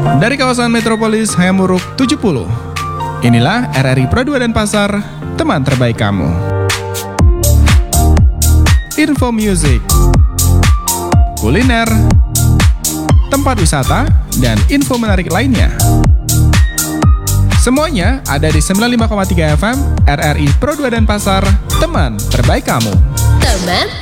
Dari kawasan metropolis Hayamuruk 70. Inilah RRI Pro 2 Denpasar, teman terbaik kamu. Info music, kuliner, tempat wisata, dan info menarik lainnya. Semuanya ada di 95,3 FM RRI Pro 2 Denpasar, teman terbaik kamu. Teman